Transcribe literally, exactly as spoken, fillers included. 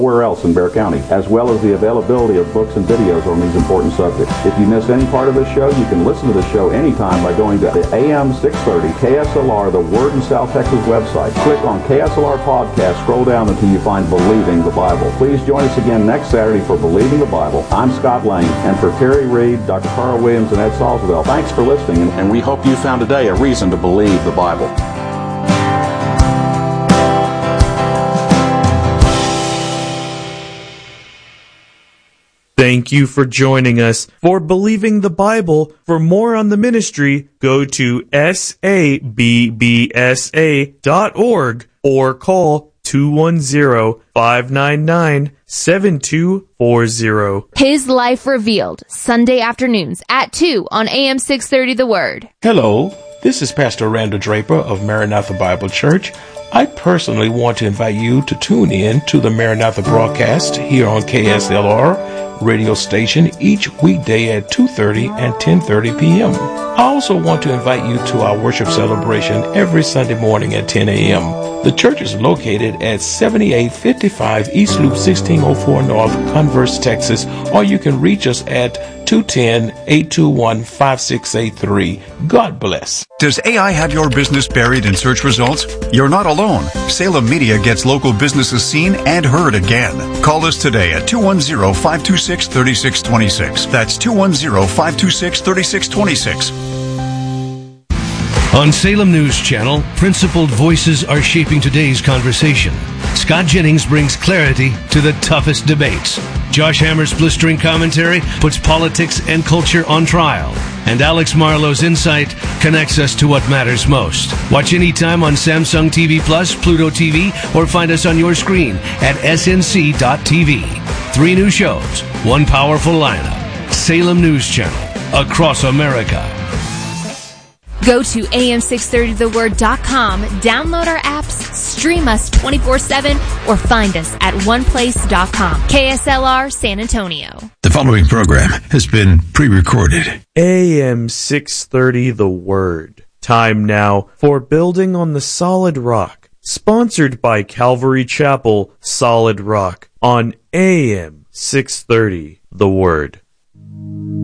where else in Bexar County, as well as the availability of books and videos on these important subjects. If you miss any part of this show, you can listen to the show anytime by going to the A M six thirty K S L R, the Word in South Texas website. Click on K S L R Podcast, scroll down until you find Believing the Bible. Please join us again next Saturday for Believing the Bible. I'm Scott Lane, and for Terry Reed, Doctor Carl Williams, and Ed Salzwell, thanks for listening, and we hope you found today a reason to believe the Bible. Thank you for joining us for Believing the Bible. For more on the ministry, go to S A B B S A dot org or call two one zero, five nine nine, seven two four zero. His Life Revealed, Sunday afternoons at two on A M six thirty The Word. Hello, this is Pastor Randall Draper of Maranatha Bible Church. I personally want to invite you to tune in to the Maranatha broadcast here on K S L R radio station each weekday at two thirty and ten thirty p.m. I also want to invite you to our worship celebration every Sunday morning at ten a.m. The church is located at seventy-eight fifty-five East Loop sixteen oh four North, Converse, Texas, or you can reach us at two one zero, eight two one, five six eight three. God bless. Does A I have your business buried in search results? You're not alone. Salem Media gets local businesses seen and heard again. Call us today at two one zero, five two six, three six two six. That's two one zero, five two six, three six two six. On Salem News Channel, principled voices are shaping today's conversation. Scott Jennings brings clarity to the toughest debates. Josh Hammer's blistering commentary puts politics and culture on trial. And Alex Marlowe's insight connects us to what matters most. Watch anytime on Samsung T V Plus, Pluto T V, or find us on your screen at S N C dot T V. Three new shows, one powerful lineup. Salem News Channel, across America. Go to A M six thirty the word dot com, download our apps, stream us twenty-four seven, or find us at one place dot com. K S L R San Antonio. The following program has been pre-recorded. A M six thirty The Word. Time now for Building on the Solid Rock. Sponsored by Calvary Chapel, Solid Rock, on A M six thirty The Word.